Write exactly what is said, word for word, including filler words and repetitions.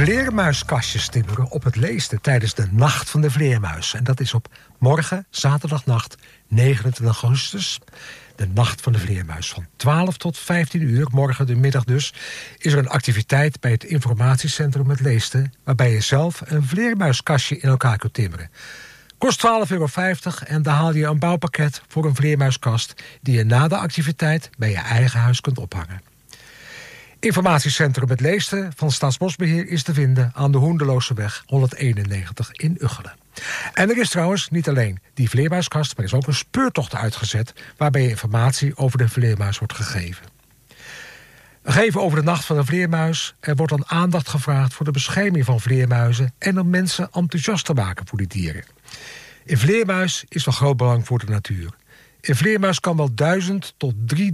vleermuiskastjes timmeren op het Leeste tijdens de Nacht van de Vleermuis. En dat is op morgen, zaterdagnacht, negenentwintig augustus. De Nacht van de Vleermuis. Van twaalf tot vijftien uur, morgen de middag dus, is er een activiteit bij het informatiecentrum Het Leeste, waarbij je zelf een vleermuiskastje in elkaar kunt timmeren. Kost twaalf euro vijftig en dan haal je een bouwpakket voor een vleermuiskast die je na de activiteit bij je eigen huis kunt ophangen. Informatiecentrum Het Leeste van Staatsbosbeheer is te vinden aan de Hoenderlooseweg honderdeenennegentig in Ugchelen. En er is trouwens niet alleen die vleermuiskast, maar er is ook een speurtocht uitgezet waarbij informatie over de vleermuis wordt gegeven. Geven over de Nacht van de Vleermuis. Er wordt dan aandacht gevraagd voor de bescherming van vleermuizen en om mensen enthousiast te maken voor die dieren. Een vleermuis is van groot belang voor de natuur. Een vleermuis kan wel duizend tot drie